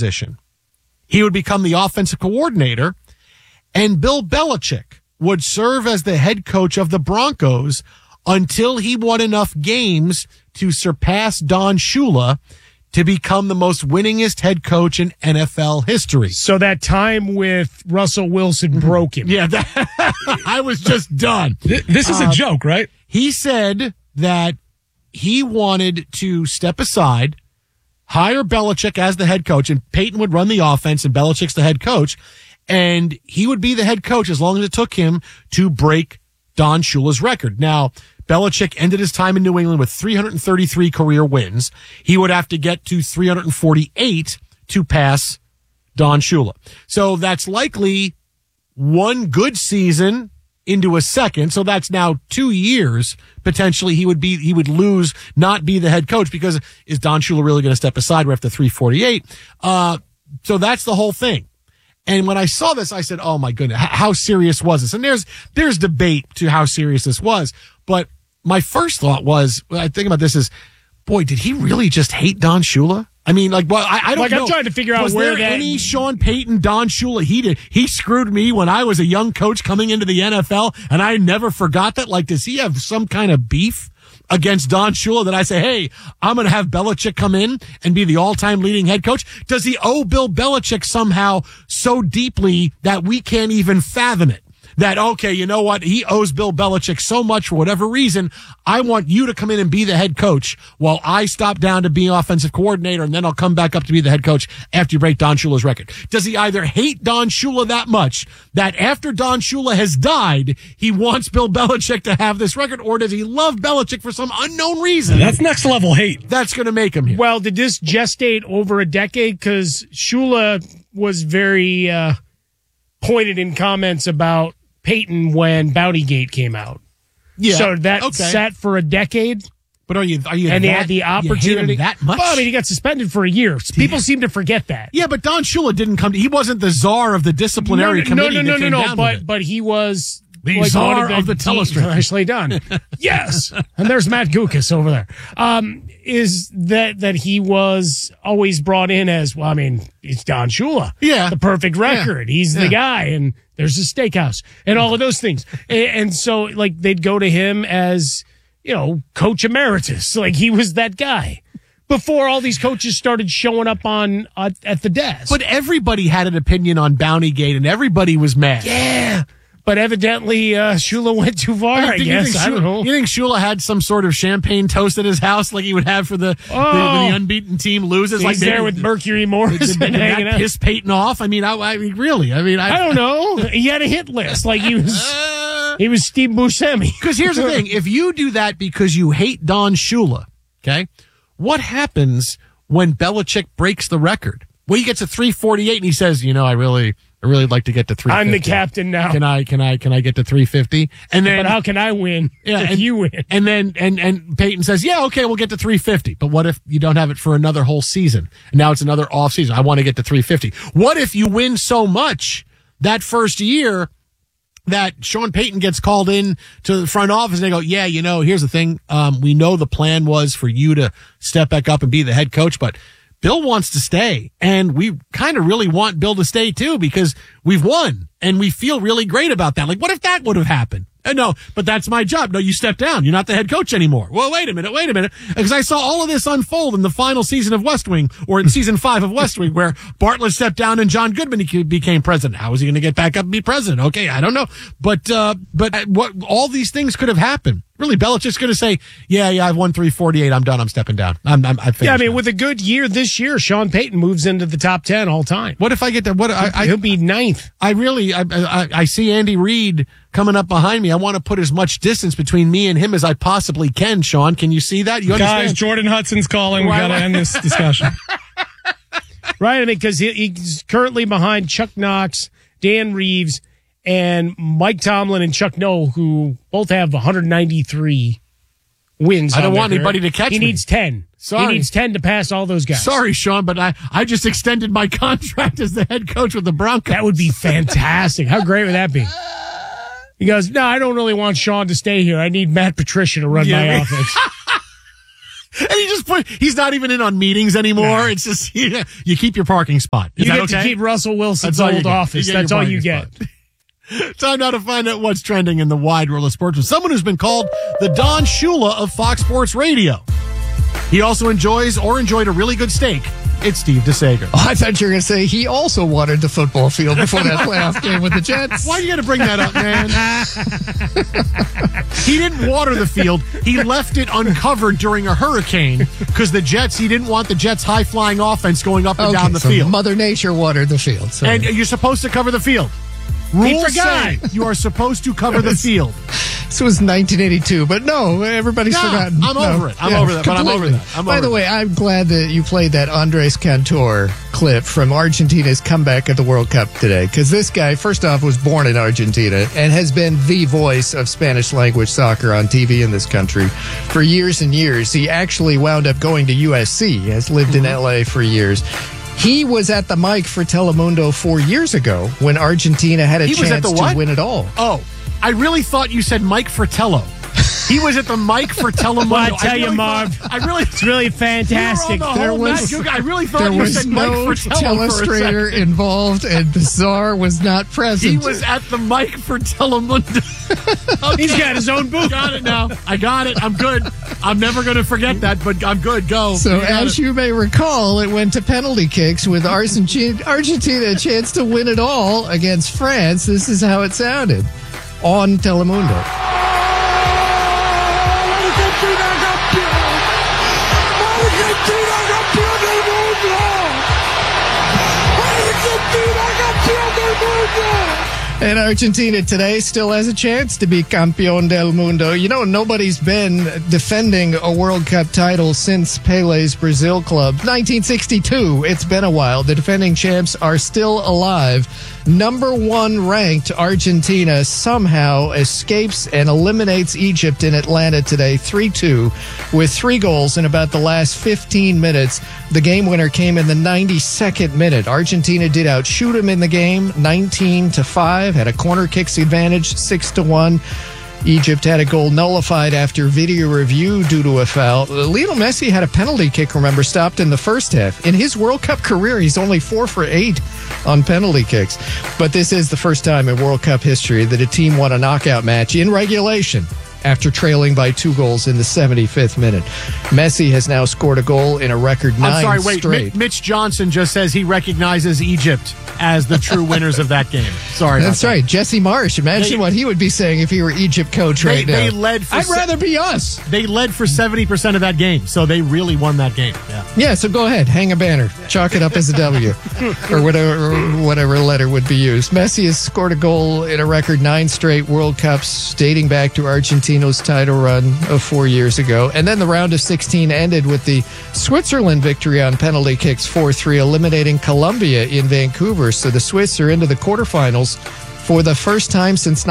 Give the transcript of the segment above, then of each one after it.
position. He would become the offensive coordinator, and Bill Belichick would serve as the head coach of the Broncos until he won enough games to surpass Don Shula to become the most winningest head coach in NFL history. So that time with Russell Wilson broke him. Yeah, I was just done. This is a joke, right? He said that he wanted to step aside, hire Belichick as the head coach, and Peyton would run the offense and Belichick's the head coach, and he would be the head coach as long as it took him to break Don Shula's record. Now, Belichick ended his time in New England with 333 career wins. He would have to get to 348 to pass Don Shula. So that's likely one good season into a second. So that's now 2 years potentially he would lose, not be the head coach, because is Don Shula really going to step aside right after 348? So that's the whole thing. And when I saw this, I said, oh my goodness, how serious was this? And there's debate to how serious this was. But my first thought was, when I think about this is, boy, did he really just hate Don Shula? I mean, I don't know. I'm trying to figure out was where there any Sean Payton, Don Shula? He screwed me when I was a young coach coming into the NFL, and I never forgot that. Like, does he have some kind of beef against Don Shula that I say, hey, I'm going to have Belichick come in and be the all-time leading head coach? Does he owe Bill Belichick somehow so deeply that we can't even fathom it? That, okay, you know what? He owes Bill Belichick so much for whatever reason. I want you to come in and be the head coach while I stop down to be offensive coordinator, and then I'll come back up to be the head coach after you break Don Shula's record. Does he either hate Don Shula that much that after Don Shula has died, he wants Bill Belichick to have this record, or does he love Belichick for some unknown reason? That's next level hate. That's going to make him here. Well, did this gestate over a decade? Because Shula was very pointed in comments about Peyton when Bountygate came out. Yeah. So that sat for a decade. But are you and they had the opportunity that much? Well, I mean, he got suspended for a year. People seem to forget that. Yeah, but Don Shula didn't come. He wasn't the czar of the disciplinary committee. No. But he was the czar of the telestrator. Nicely done. Yes, and there's Matt Gukas over there. Is that he was always brought in as, well, I mean, it's Don Shula. Yeah, the perfect record. Yeah. He's the guy, and there's a steakhouse and all of those things. And so, like, they'd go to him as, you know, coach emeritus. Like, he was that guy before all these coaches started showing up at the desk. But everybody had an opinion on Bountygate, and everybody was mad. Yeah. But evidently, Shula went too far, I guess. I don't know. You think Shula had some sort of champagne toast at his house like he would have for the unbeaten team loses? He's like there with Mercury Morris did that piss Peyton off? I mean, really? I mean, I don't know. He had a hit list. Like he was Steve Buscemi. Because here's the thing. If you do that because you hate Don Shula, okay, what happens when Belichick breaks the record? Well, he gets a 348 and he says, you know, I really like to get to 350. I'm the captain now. Can I get to 350? And then, but how can I win? Yeah, if you win. And then and Peyton says, yeah, okay, we'll get to 350. But what if you don't have it for another whole season? And now it's another off season. I want to get to 350. What if you win so much that first year that Sean Payton gets called in to the front office and they go, yeah, you know, here's the thing. We know the plan was for you to step back up and be the head coach, but Bill wants to stay, and we kind of really want Bill to stay too because we've won, and we feel really great about that. Like, what if that would have happened? No, but that's my job. No, you step down. You're not the head coach anymore. Well, wait a minute. Because I saw all of this unfold in the final season of West Wing, or in season 5 of West Wing, where Bartlett stepped down and John Goodman became president. How is he going to get back up and be president? Okay, I don't know. But what all these things could have happened. Really, Belichick's going to say, yeah, I've won 348. I'm done. I'm stepping down. I mean, with a good year this year, Sean Payton moves into the top 10 all time. What if I get that? He'll be 9th. I see Andy Reid coming up behind me. I want to put as much distance between me and him as I possibly can, Sean. Can you see that? You understand? Guys, Jordan Hudson's calling. We got to end this discussion. Right, I mean, because he's currently behind Chuck Knox, Dan Reeves, and Mike Tomlin and Chuck Noll, who both have 193 wins. I don't want anybody to catch me. He needs 10. Sorry. He needs 10 to pass all those guys. Sorry, Sean, but I just extended my contract as the head coach with the Broncos. That would be fantastic. How great would that be? He goes, no, I don't really want Sean to stay here. I need Matt Patricia to run my offense. And he's not even in on meetings anymore. Nah. It's just, you keep your parking spot. Is You that get okay? to keep Russell Wilson's That's all you old get. office. You get That's your all you parking get. spot. Time now to find out what's trending in the wide world of sports with someone who's been called the Don Shula of Fox Sports Radio. He also enjoyed a really good steak. It's Steve DeSager. Oh, I thought you were going to say he also wanted the football field before that playoff game with the Jets. Why are you going to bring that up, man? He didn't water the field. He left it uncovered during a hurricane because he didn't want the Jets' high-flying offense going up and down the so field. Mother Nature watered the field. So. And you're supposed to cover the field. Rules forgot. say you are supposed to cover the field. This was 1982, but no, everybody's forgotten. I'm over it. I'm over that, but I'm over that. By the way, I'm glad that you played that Andres Cantor clip from Argentina's comeback at the World Cup today, because this guy, first off, was born in Argentina and has been the voice of Spanish-language soccer on TV in this country for years and years. He actually wound up going to USC, has lived in LA for years. He was at the mic for Telemundo 4 years ago when Argentina had a chance to win it all. Oh, I really thought you said Mike Fratello. He was at the mic for Telemundo. Well, I tell you, Marv, it's really fantastic. I really thought you said Mike Fratello telestrator involved, and Bizarre was not present. He was at the mic for Telemundo. Okay. He's got his own booth. Got it now. I got it. I'm good. I'm never going to forget that, but I'm good. Go. So, as you may recall, it went to penalty kicks with Argentina a chance to win it all against France. This is how it sounded on Telemundo. And Argentina today still has a chance to be Campeón del Mundo. You know, nobody's been defending a World Cup title since Pele's Brazil club. 1962, it's been a while. The defending champs are still alive. Number 1 ranked Argentina somehow escapes and eliminates Egypt in Atlanta today, 3-2, with 3 goals in about the last 15 minutes. The game winner came in the 92nd minute. Argentina did outshoot them in the game, 19-5, had a corner kicks advantage, 6-1. Egypt had a goal nullified after video review due to a foul. Lionel Messi had a penalty kick, remember, stopped in the first half. In his World Cup career, he's only 4 for 8 on penalty kicks. But this is the first time in World Cup history that a team won a knockout match in regulation after trailing by 2 goals in the 75th minute. Messi has now scored a goal in a record 9 straight. Mitch Johnson just says he recognizes Egypt as the true winners of that game. Sorry. That's right. Jesse Marsh. Imagine what he would be saying if he were Egypt coach right now. I'd rather be us. They led for 70% of that game, so they really won that game. Yeah, so go ahead. Hang a banner. Chalk it up as a W. or whatever letter would be used. Messi has scored a goal in a record 9 straight World Cups dating back to Argentina's title run of 4 years ago. And then the round of 16 ended with the Switzerland victory on penalty kicks 4-3, eliminating Colombia in Vancouver. So the Swiss are into the quarterfinals for the first time since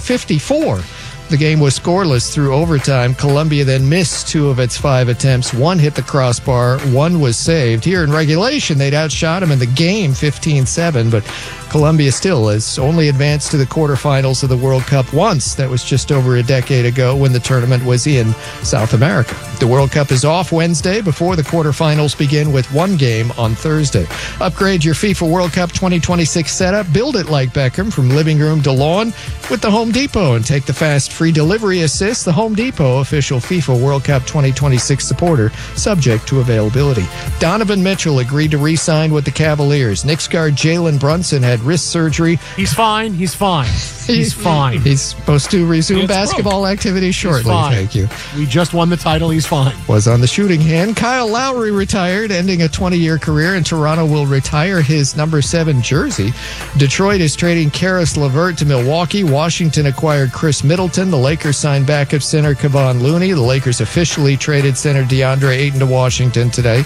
1954. The game was scoreless through overtime. Colombia then missed 2 of its 5 attempts. 1 hit the crossbar, 1 was saved. Here in regulation, they'd outshot them in the game 15-7, but Colombia still has only advanced to the quarterfinals of the World Cup once. That was just over a decade ago when the tournament was in South America. The World Cup is off Wednesday before the quarterfinals begin with 1 game on Thursday. Upgrade your FIFA World Cup 2026 setup. Build it like Beckham from living room to lawn with the Home Depot and take the fast free delivery assist. The Home Depot, official FIFA World Cup 2026 supporter, subject to availability. Donovan Mitchell agreed to re-sign with the Cavaliers. Knicks guard Jalen Brunson had wrist surgery. He's fine. He's fine. He's fine. He's supposed to resume basketball activity shortly. Thank you. We just won the title. He's fine. Was on the shooting hand. Kyle Lowry retired, ending a 20-year career, and Toronto will retire his number 7 jersey. Detroit is trading Karis LeVert to Milwaukee. Washington acquired Chris Middleton. The Lakers signed backup center Kevon Looney. The Lakers officially traded center DeAndre Ayton to Washington today.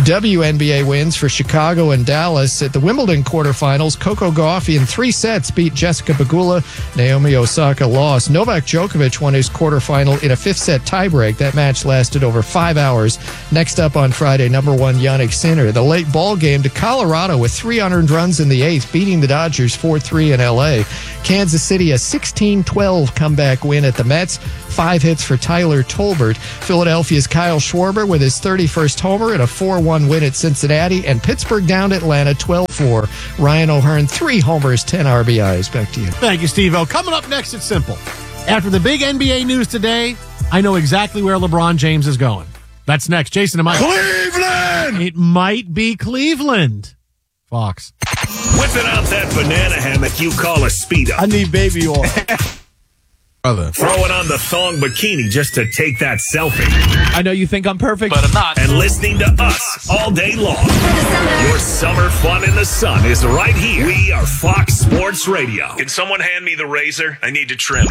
WNBA wins for Chicago and Dallas. At the Wimbledon quarterfinals, Coco Gauff in 3 sets beat Jessica Pegula. Naomi Osaka lost. Novak Djokovic won his quarterfinal in a 5th-set tiebreak. That match lasted over 5 hours. Next up on Friday, number 1 Jannik Sinner. The late ball game to Colorado with 300 runs in the 8th, beating the Dodgers 4-3 in L.A. Kansas City a 16-12 comeback win win at the Mets. 5 hits for Tyler Tolbert. Philadelphia's Kyle Schwarber with his 31st homer and a 4-1 win at Cincinnati. And Pittsburgh downed Atlanta 12-4. Ryan O'Hearn, 3 homers, 10 RBIs. Back to you. Thank you, Steve-O. Coming up next, it's simple. After the big NBA news today, I know exactly where LeBron James is going. That's next. Jason, Cleveland! It might be Cleveland. Fox. Whipping out that banana hammock you call a Speedo. I need baby oil. Brother. Throwing on the thong bikini just to take that selfie. I know you think I'm perfect, but I'm not. And listening to us all day long. Your summer fun in the sun is right here. We are Fox Sports Radio. Can someone hand me the razor? I need to trim.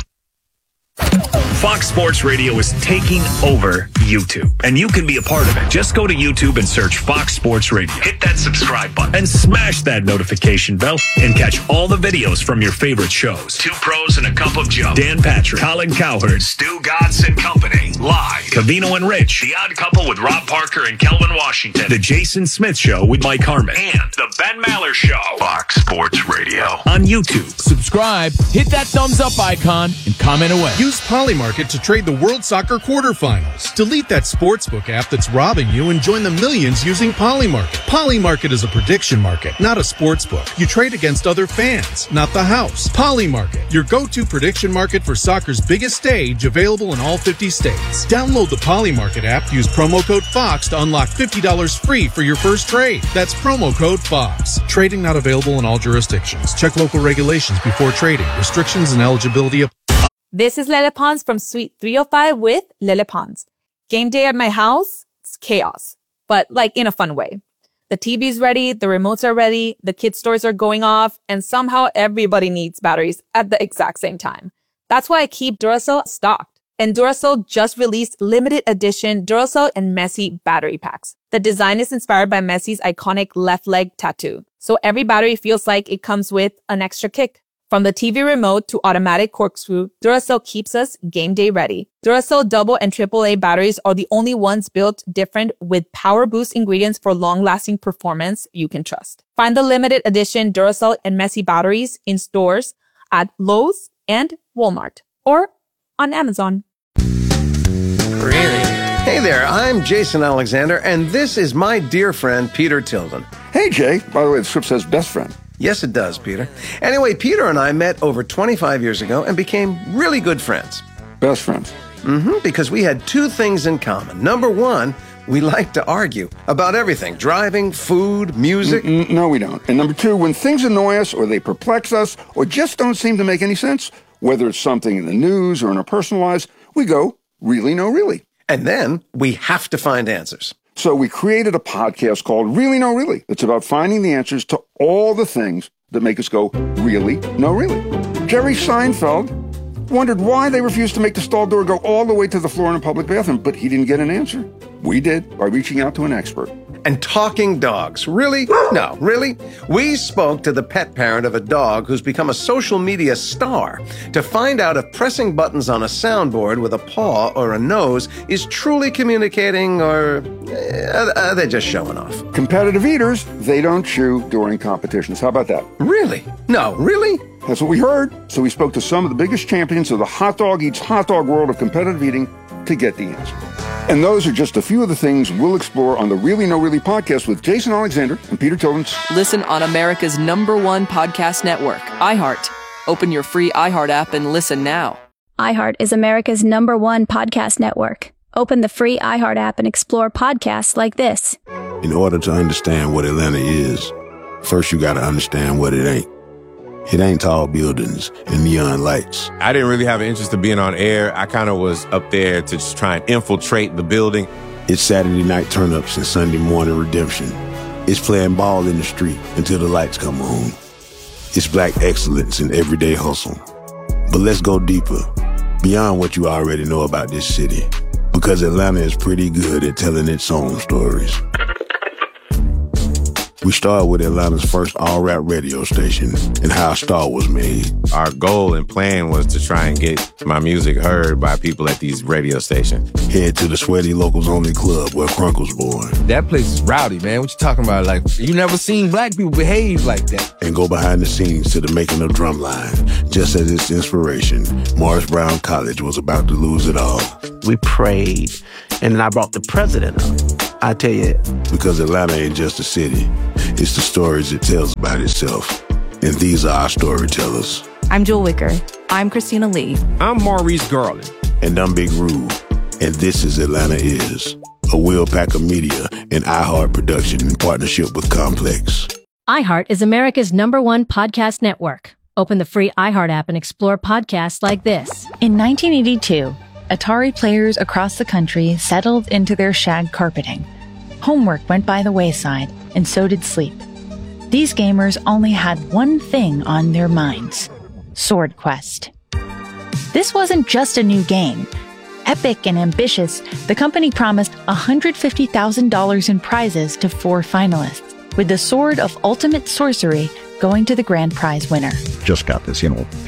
Fox Sports Radio is taking over YouTube, and you can be a part of it. Just go to YouTube and search Fox Sports Radio. Hit that subscribe button and smash that notification bell and catch all the videos from your favorite shows. 2 Pros and a Cup of Joe. Dan Patrick, Colin Cowherd, Stu Godson Company, live. Cavino and Rich, The Odd Couple with Rob Parker and Kelvin Washington. The Jason Smith Show with Mike Harmon. And The Ben Maller Show. Fox Sports Radio on YouTube. Subscribe, hit that thumbs up icon, and comment away. Use Polymarket to trade the World Soccer quarterfinals. Delete that sportsbook app that's robbing you and join the millions using Polymarket. Polymarket is a prediction market, not a sportsbook. You trade against other fans, not the house. Polymarket, your go-to prediction market for soccer's biggest stage, available in all 50 states. Download the Polymarket app, use promo code FOX to unlock $50 free for your first trade. That's promo code FOX. Trading not available in all jurisdictions. Check local regulations before trading. Restrictions and eligibility apply. This is Lele Pons from Suite 305 with Lele Pons. Game day at my house, it's chaos, but like in a fun way. The TV's ready, the remotes are ready, the kids' toys are going off, and somehow everybody needs batteries at the exact same time. That's why I keep Duracell stocked. And Duracell just released limited edition Duracell and Messi battery packs. The design is inspired by Messi's iconic left leg tattoo, so every battery feels like it comes with an extra kick. From the TV remote to automatic corkscrew, Duracell keeps us game day ready. Duracell double and AAA batteries are the only ones built different with power boost ingredients for long-lasting performance you can trust. Find the limited edition Duracell and Messi batteries in stores at Lowe's and Walmart or on Amazon. Really? Hey there, I'm Jason Alexander, and this is my dear friend, Peter Tilden. Hey, Jay. By the way, the script says best friend. Yes, it does, Peter. Anyway, Peter and I met over 25 years ago and became really good friends. Best friends. Because we had 2 things in common. Number 1, we like to argue about everything. Driving, food, music. No, we don't. And number 2, when things annoy us or they perplex us or just don't seem to make any sense, whether it's something in the news or in our personal lives, we go, really, no, really. And then we have to find answers. So we created a podcast called Really No Really. It's about finding the answers to all the things that make us go, really, no, really. Jerry Seinfeld wondered why they refused to make the stall door go all the way to the floor in a public bathroom, but he didn't get an answer. We did by reaching out to an expert. And talking dogs. Really? No, really? We spoke to the pet parent of a dog who's become a social media star to find out if pressing buttons on a soundboard with a paw or a nose is truly communicating, or are they just showing off? Competitive eaters, they don't chew during competitions. How about that? Really? No, really? That's what we heard. So we spoke to some of the biggest champions of the hot dog eats hot dog world of competitive eating to get the answer. And those are just a few of the things we'll explore on the Really No Really podcast with Jason Alexander and Peter Tilden. Listen on America's #1 podcast network, iHeart. Open your free iHeart app and listen now. iHeart is America's #1 podcast network. Open the free iHeart app and explore podcasts like this. In order to understand what Atlanta is, first you got to understand what it ain't. It ain't tall buildings and neon lights. I didn't really have an interest in being on air. I kind of was up there to just try and infiltrate the building. It's Saturday night turn-ups and Sunday morning redemption. It's playing ball in the street until the lights come on. It's black excellence in everyday hustle. But let's go deeper, beyond what you already know about this city, because Atlanta is pretty good at telling its own stories. We started with Atlanta's first all-rap radio station and how a star was made. Our goal and plan was to try and get my music heard by people at these radio stations. Head to the Sweaty Locals Only Club where Crunk was born. That place is rowdy, man. What you talking about? Like, you never seen black people behave like that. And go behind the scenes to the making of Drumline. Just as its inspiration, Morris Brown College was about to lose it all. We prayed, and I brought the president up. I tell you. Because Atlanta ain't just a city. It's the stories it tells about itself. And these are our storytellers. I'm Jewel Wicker. I'm Christina Lee. I'm Maurice Garland. And I'm Big Rube. And this is Atlanta Is, a Will Packer Media and iHeart production in partnership with Complex. iHeart is America's #1 podcast network. Open the free iHeart app and explore podcasts like this. In 1982, Atari players across the country settled into their shag carpeting. Homework went by the wayside, and so did sleep. These gamers only had one thing on their minds: Sword Quest. This wasn't just a new game. Epic and ambitious, the company promised $150,000 in prizes to 4 finalists, with the Sword of Ultimate Sorcery going to the grand prize winner. Just got this,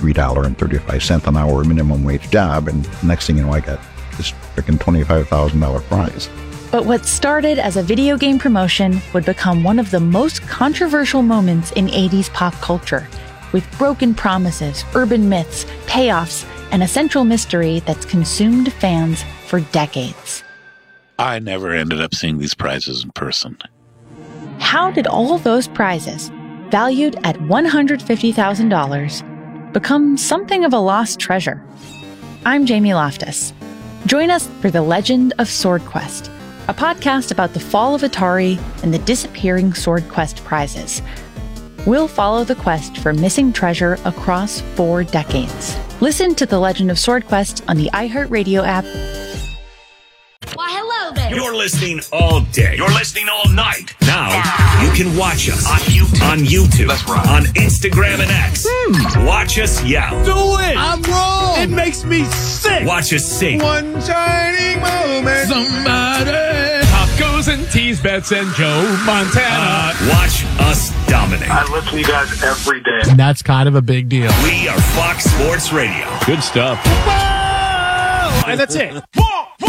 $3.35 an hour minimum wage job, and next thing you know, I got this freaking $25,000 prize. But what started as a video game promotion would become one of the most controversial moments in 80s pop culture, with broken promises, urban myths, payoffs, and a central mystery that's consumed fans for decades. I never ended up seeing these prizes in person. How did all those prizes, valued at $150,000, become something of a lost treasure? I'm Jamie Loftus. Join us for The Legend of Sword Quest, a podcast about the fall of Atari and the disappearing Sword Quest prizes. We'll follow the quest for missing treasure across 4 decades. Listen to The Legend of Sword Quest on the iHeartRadio app. Why, hello there. You're listening all day. You're listening all night. Now, you can watch us on YouTube. That's right. On Instagram and X. Watch us yell. Do it. I'm wrong. It makes me sick. Watch us sing. One shining moment. Somebody. Tacos and teas, Bets and Joe Montana. Watch us dominate. I listen to you guys every day. And that's kind of a big deal. We are Fox Sports Radio. Good stuff. And that's it.